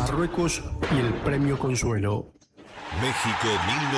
Marruecos y el premio Consuelo. México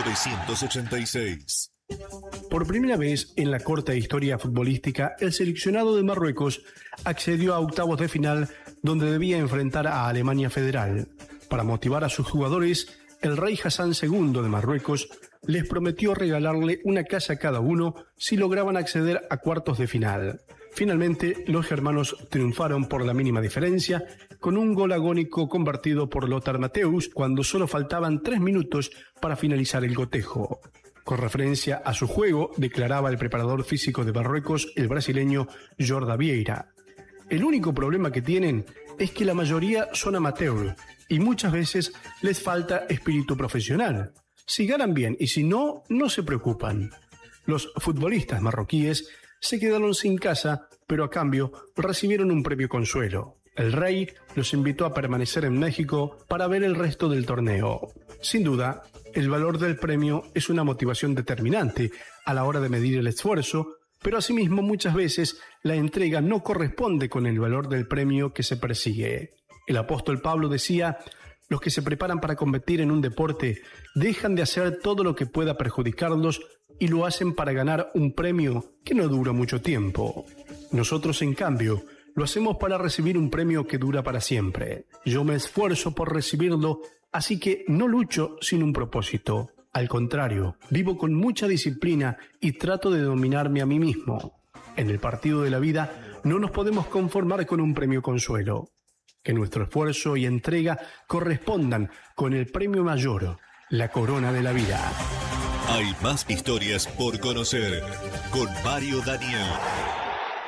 1986. Por primera vez en la corta historia futbolística, el seleccionado de Marruecos accedió a octavos de final donde debía enfrentar a Alemania Federal. Para motivar a sus jugadores, el rey Hassan II de Marruecos les prometió regalarle una casa a cada uno si lograban acceder a cuartos de final. Finalmente, los hermanos triunfaron por la mínima diferencia, con un gol agónico convertido por Lothar Matthäus cuando solo faltaban 3 minutos para finalizar el cotejo. Con referencia a su juego, declaraba el preparador físico de Marruecos, el brasileño Jorda Vieira: el único problema que tienen es que la mayoría son amateurs y muchas veces les falta espíritu profesional. Si ganan bien y si no, no se preocupan. Los futbolistas marroquíes se quedaron sin casa, pero a cambio recibieron un premio Consuelo. El rey los invitó a permanecer en México para ver el resto del torneo. Sin duda, el valor del premio es una motivación determinante a la hora de medir el esfuerzo, pero asimismo muchas veces la entrega no corresponde con el valor del premio que se persigue. El apóstol Pablo decía: los que se preparan para competir en un deporte dejan de hacer todo lo que pueda perjudicarlos y lo hacen para ganar un premio que no dura mucho tiempo. Nosotros, en cambio, lo hacemos para recibir un premio que dura para siempre. Yo me esfuerzo por recibirlo, así que no lucho sin un propósito. Al contrario, vivo con mucha disciplina y trato de dominarme a mí mismo. En el partido de la vida no nos podemos conformar con un premio Consuelo. Que nuestro esfuerzo y entrega correspondan con el premio mayor, la corona de la vida. Hay más historias por conocer con Mario Daniel.